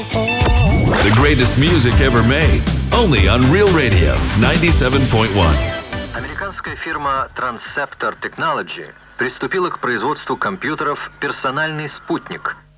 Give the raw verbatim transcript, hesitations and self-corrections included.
The greatest music ever made. Only on Real Radio ninety-seven point one. Американская фирма Transceptor Technology приступила к производству компьютеров «Персональный спутник»,